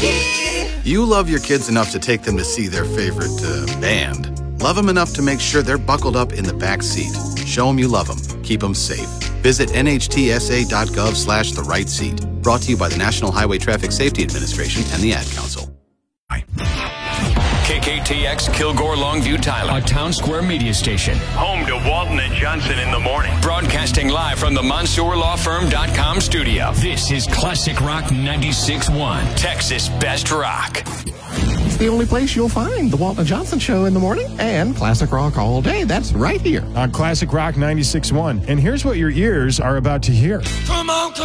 You love your kids enough to take them to see their favorite band. Love them enough to make sure they're buckled up in the back seat. Show them you love them. Keep them safe. Visit nhtsa.gov/the right seat. Brought to you by the National Highway Traffic Safety Administration and the Ad Council. KKTX Kilgore Longview Tyler, a Town Square media station. Home to Walton and Johnson in the morning. Broadcasting live from the MonsourLawFirm.com studio. This is Classic Rock 96.1, Texas Best Rock. It's the only place you'll find the Walton Johnson Show in the morning and classic rock all day. That's right here on Classic Rock 96.1. And here's what your ears are about to hear. Come on.